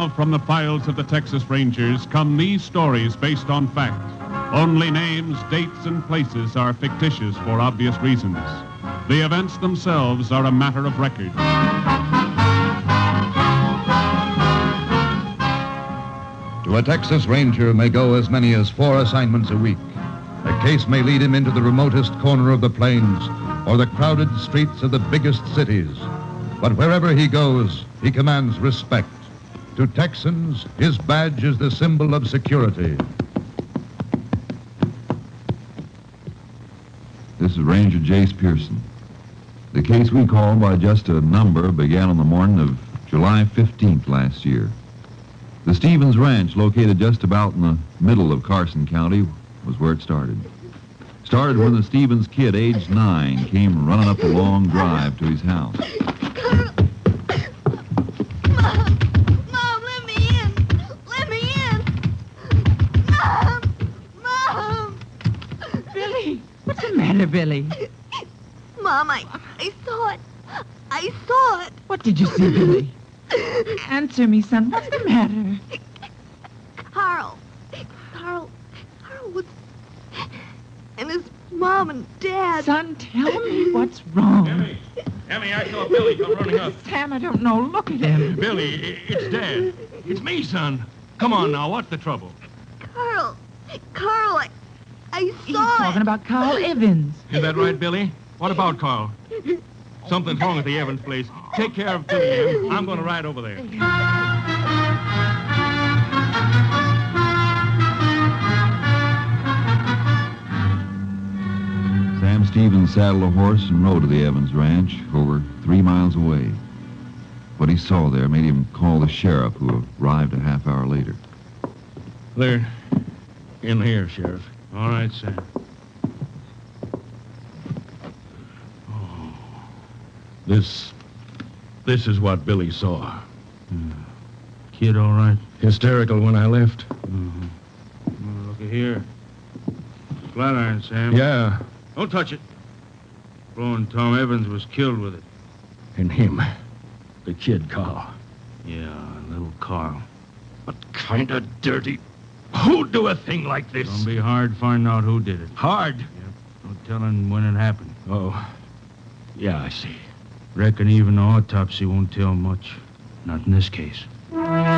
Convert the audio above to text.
from the files of the Texas Rangers come these stories based on fact. Only names, dates, and places are fictitious for obvious reasons. The events themselves are a matter of record. To a Texas Ranger may go as many as 4 assignments a week. A case may lead him into the remotest corner of the plains or the crowded streets of the biggest cities. But wherever he goes, he commands respect. To Texans, his badge is the symbol of security. This is Ranger Jace Pearson. The case we called by just a number began on the morning of July 15th last year. The Stevens Ranch, located just about in the middle of Carson County, was where it started. Started when the Stevens kid, aged 9, came running up a long drive to his house. Mom, let me in. Let me in. Mom. Billy, what's the matter, Billy? Mom, I saw it. I saw it. What did you see, Billy? Answer me, son. What's the matter? Carl was... And his mom and dad. Son, tell me what's wrong. Emmy, I saw Billy come running up. Sam, I don't know. Look at him. Billy, it's Dad. It's me, son. Come on now, what's the trouble? Carl, I He's saw talking it. about Carl Evans. Is that right, Billy? What about Carl? Something's wrong at the Evans place. Take care of Billy, Em. I'm going to ride over there. Sam Stevens saddled a horse and rode to the Evans Ranch, over 3 miles away. What he saw there made him call the sheriff, who arrived a half hour later. They're in here, Sheriff. All right, Sam. Oh, this is what Billy saw. Kid all right? Hysterical when I left. Mm-hmm. Looky here. Flatiron, Sam. Yeah. Don't touch it. Blowing Tom Evans was killed with it. And him, the kid Carl. Yeah, little Carl. What kind of dirty... Who'd do a thing like this? It's gonna be hard finding out who did it. Hard? Yep. No telling when it happened. Oh. Yeah, I see. Reckon even the autopsy won't tell much. Not in this case.